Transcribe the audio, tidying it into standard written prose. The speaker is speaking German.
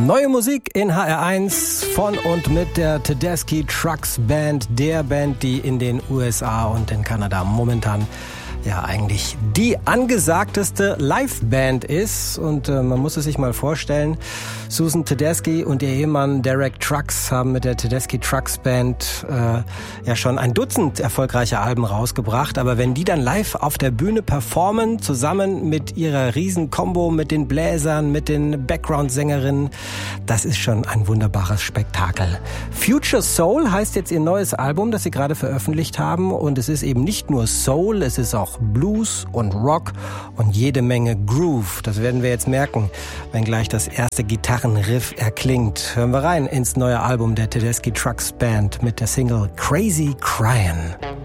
Neue Musik in HR1 von und mit der Tedeschi Trucks Band, der Band, die in den USA und in Kanada momentan ja eigentlich die angesagteste Liveband ist. Und man muss es sich mal vorstellen, Susan Tedeschi und ihr Ehemann Derek Trucks haben mit der Tedeschi Trucks Band ja schon ein Dutzend erfolgreiche Alben rausgebracht. Aber wenn die dann live auf der Bühne performen, zusammen mit ihrer Riesen-Kombo, mit den Bläsern, mit den Background-Sängerinnen, das ist schon ein wunderbares Spektakel. Future Soul heißt jetzt ihr neues Album, das sie gerade veröffentlicht haben. Und es ist eben nicht nur Soul, es ist auch Blues und Rock und jede Menge Groove. Das werden wir jetzt merken, wenn gleich das erste Gitarrenriff erklingt. Hören wir rein ins neue Album der Tedeschi Trucks Band mit der Single Crazy Cryin'.